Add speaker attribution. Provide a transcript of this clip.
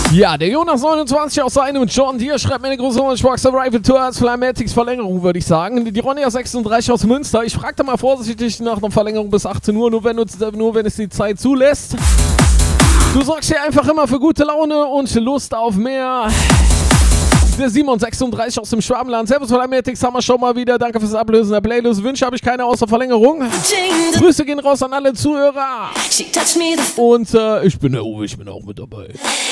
Speaker 1: Ja, der Jonas 29 aus seinem John Deere schreibt mir eine große Wunschbox der Rifle Tour als Flymatics Verlängerung, würde ich sagen. Die Ronja 36 aus Münster. Ich fragte mal vorsichtig nach einer Verlängerung bis 18 Uhr, nur wenn es die Zeit zulässt. Du sorgst hier einfach immer für gute Laune und Lust auf mehr. Der Simon 36 aus dem Schwabenland. Servus Flymatics, haben wir schon mal wieder. Danke fürs Ablösen der Playlist. Wünsche habe ich keine außer Verlängerung. Grüße gehen raus an alle Zuhörer. Und ich bin der Uwe, ich bin auch mit dabei.